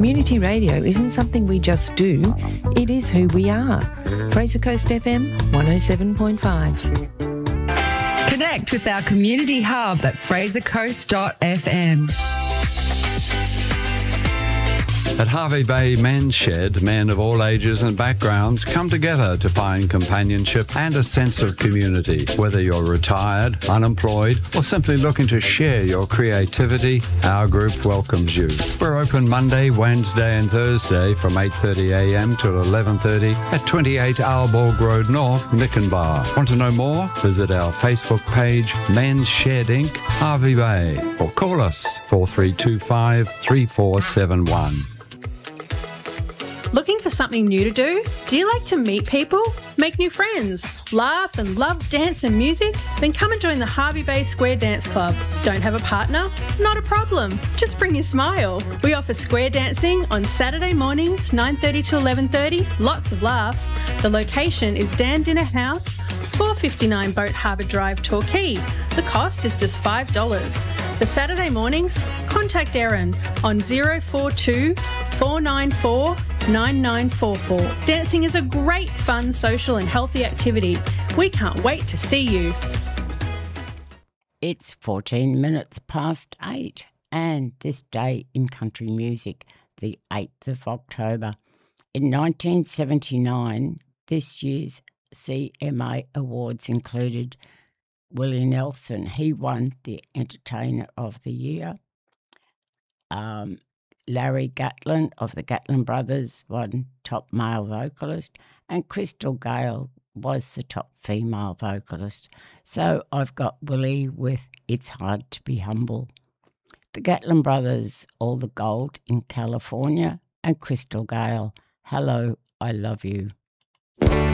Community radio isn't something we just do, it is who we are. Fraser Coast FM 107.5. Connect with our community hub at frasercoast.fm. At Harvey Bay Men's Shed, men of all ages and backgrounds come together to find companionship and a sense of community. Whether you're retired, unemployed, or simply looking to share your creativity, our group welcomes you. We're open Monday, Wednesday and Thursday from 8:30am till 11:30 at 28 Aalborg Road North, Nickenbar. Want to know more? Visit our Facebook page, Men's Shed Inc., Harvey Bay, or call us 4325 3471. Looking for something new to do? Do you like to meet people? Make new friends? Laugh and love dance and music? Then come and join the Harvey Bay Square Dance Club. Don't have a partner? Not a problem. Just bring your smile. We offer square dancing on Saturday mornings, 9:30 to 11:30. Lots of laughs. The location is Dan Dinner House, 459 Boat Harbour Drive, Torquay. The cost is just $5. For Saturday mornings, contact Erin on 042 494 9944. Dancing is a great, fun, social and healthy activity. We can't wait to see you. It's 14 minutes past 8 and this day in country music, the 8th of October. In 1979, this year's CMA Awards included Willie Nelson. He won the Entertainer of the Year. Larry Gatlin of the Gatlin Brothers won top male vocalist, and Crystal Gale was the top female vocalist. So I've got Willie with It's Hard to Be Humble. The Gatlin Brothers, All the Gold in California, and Crystal Gale, Hello, I Love You.